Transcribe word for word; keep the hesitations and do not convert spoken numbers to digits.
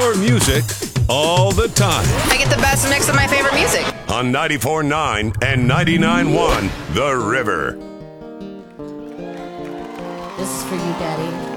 your music all the time. I get the best mix of my favorite music. On ninety-four point nine and ninety-nine point one, The River. This is for you, Daddy.